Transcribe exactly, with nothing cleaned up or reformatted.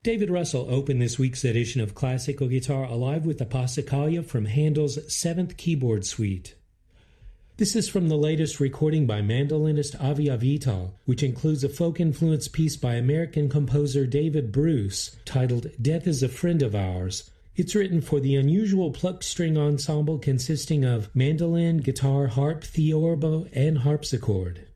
David Russell opened this week's edition of Classical Guitar Alive with the Passacaglia from Handel's Seventh Keyboard Suite. This is from the latest recording by mandolinist Avi Avital, which includes a folk-influenced piece by American composer David Bruce titled Death is a Friend of Ours. It's written for the unusual plucked string ensemble consisting of mandolin, guitar, harp, theorbo, and harpsichord.